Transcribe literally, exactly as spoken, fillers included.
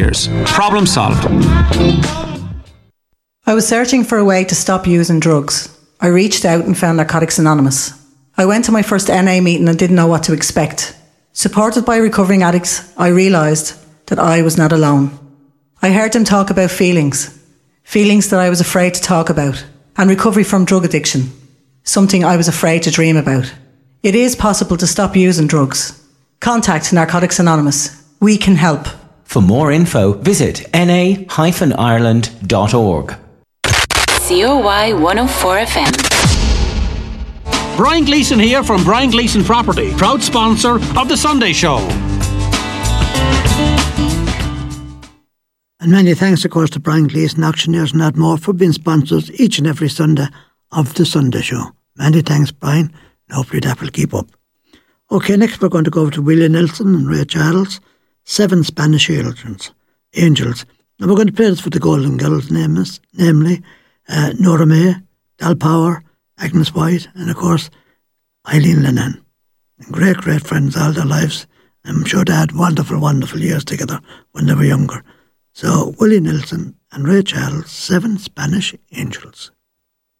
years. Problem solved. I was searching for a way to stop using drugs. I reached out and found Narcotics Anonymous. I went to my first N A meeting and didn't know what to expect. Supported by recovering addicts, I realised that I was not alone. I heard them talk about feelings, feelings that I was afraid to talk about, and recovery from drug addiction, something I was afraid to dream about. It is possible to stop using drugs. Contact Narcotics Anonymous. We can help. For more info, visit n a dash ireland dot org. C O Y one oh four F M. Brian Gleeson here from Brian Gleeson Property, proud sponsor of The Sunday Show. And many thanks, of course, to Brian Gleeson, Auctioneers and Admore for being sponsors each and every Sunday of The Sunday Show. Many thanks, Brian, and hopefully that will keep up. Okay, next we're going to go over to Willie Nelson and Ray Charles, Seven Spanish Angels. Angels. And we're going to play this with the Golden Girls, names, namely uh, Nora May, Dal Power, Agnes White, and of course Eileen Lennon. And great, great friends all their lives. I'm sure they had wonderful, wonderful years together when they were younger. So Willie Nelson and Ray Charles, Seven Spanish Angels.